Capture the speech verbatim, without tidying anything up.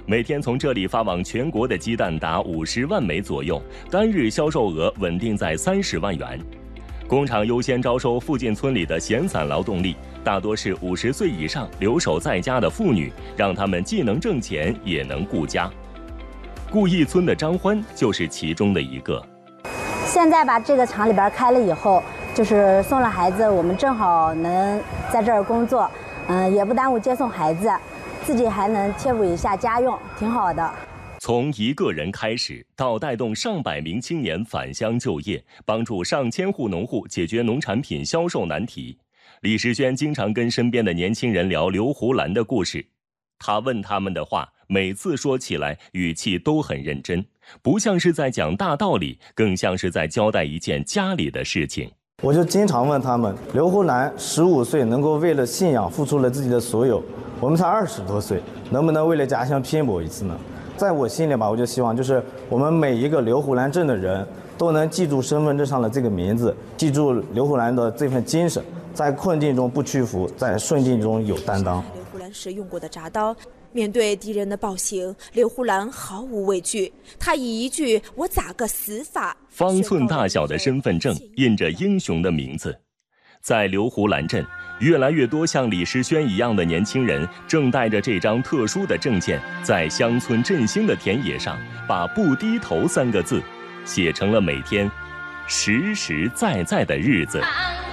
每天从这里发往全国的鸡蛋达五十万枚左右，单日销售额稳定在三十万元。工厂优先招收附近村里的闲散劳动力，大多是五十岁以上留守在家的妇女，让他们既能挣钱也能顾家。顾义村的张欢就是其中的一个。 现在吧，这个厂里边开了以后，就是送了孩子，我们正好能在这儿工作，嗯，也不耽误接送孩子，自己还能贴补一下家用，挺好的。 从一个人开始，到带动上百名青年返乡就业，帮助上千户农户解决农产品销售难题。李时轩经常跟身边的年轻人聊刘胡兰的故事，他问他们的话，每次说起来语气都很认真，不像是在讲大道理，更像是在交代一件家里的事情。 我就经常问他们，刘胡兰十五岁能够为了信仰付出了自己的所有，我们才二十多岁，能不能为了家乡拼搏一次呢？在我心里吧，我就希望就是我们每一个刘胡兰镇的人都能记住身份证上的这个名字，记住刘胡兰的这份精神，在困境中不屈服，在顺境中有担当。 刘胡兰使用过的铡刀，面对敌人的暴行，刘胡兰毫无畏惧。他以一句“我咋个死法”， 方寸大小的身份证印着英雄的名字。在刘胡兰镇，越来越多像李时轩一样的年轻人正带着这张特殊的证件，在乡村振兴的田野上，把不低头三个字写成了每天实实在在的日子。啊